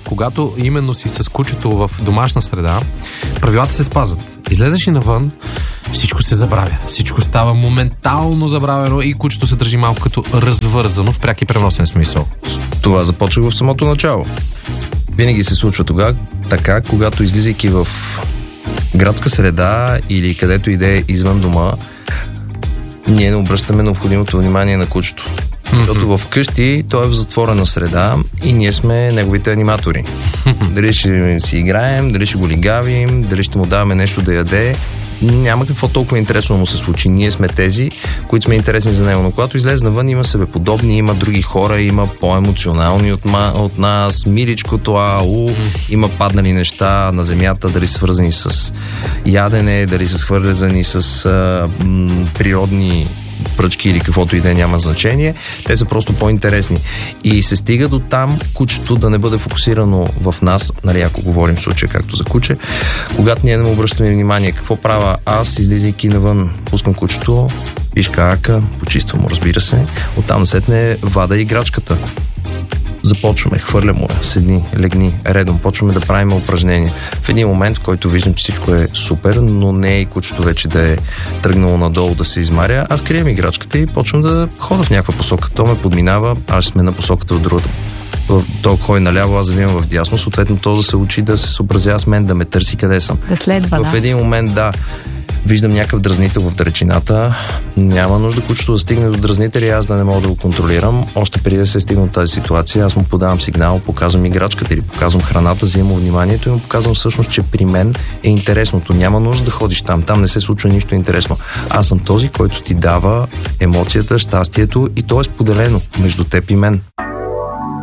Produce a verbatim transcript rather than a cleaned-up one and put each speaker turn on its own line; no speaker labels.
когато именно си с кучето в домашна среда, правилата се спазват. Излезеш и навън, всичко се забравя. Всичко става моментално забравено и кучето се държи малко като развързано в пряк и преносен смисъл.
Това започва в самото начало. Винаги се случва тогава, така, когато излизайки в градска среда или където и да е извън дома, ние не обръщаме необходимото внимание на кучето. Mm-hmm. Защото вкъщи той е в затворена среда и ние сме неговите аниматори. Mm-hmm. Дали ще си играем, дали ще го лигавим, дали ще му даваме нещо да яде, няма какво толкова интересно му се случи. Ние сме тези, които сме интересни за него. Но когато излезе навън, има себеподобни, има други хора, има по-емоционални от, ма, от нас, миличко това, у, има паднали неща на земята, дали свързани с ядене, дали са свързани с а, м, природни пръчки или каквото и да няма значение, те са просто по-интересни. И се стига до там кучето да не бъде фокусирано в нас, нали, ако говорим в случая както за куче, когато ние не му обръщаме внимание какво правя аз, излизайки навън, пускам кучето, пишка ака, почиствам му, разбира се, оттам насетне вада играчката. Започваме, хвърляме, седни, легни, редом, почваме да правим упражнения. В един момент, в който виждам, че всичко е супер, но не е и кучето вече да е тръгнало надолу да се измаря, аз крием играчката и почвам да ходя в някаква посока. То ме подминава, аз сме на посоката в другата. То ходи наляво, аз завивам в дясно, съответно то да се учи да се съобразява с мен, да ме търси къде съм.
Да следва,
в
да.
един момент, да, виждам някакъв дразнител в далечината, няма нужда кучето да стигне до дразнителя и аз да не мога да го контролирам. Още преди да се стигна от тази ситуация, аз му подавам сигнал, показвам играчката или показвам храната, взимам вниманието и му показвам всъщност, че при мен е интересното. Няма нужда да ходиш там, там не се случва нищо интересно. Аз съм този, който ти дава емоцията, щастието и то е споделено между теб и мен.